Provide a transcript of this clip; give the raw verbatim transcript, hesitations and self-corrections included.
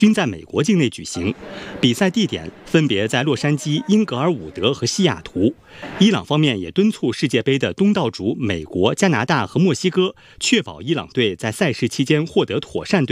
均在美国境内举行，比赛地点分别在洛杉矶、英格尔伍德和西雅图。伊朗方面也敦促世界杯的东道主美国、加拿大和墨西哥确保伊朗队在赛事期间获得妥善对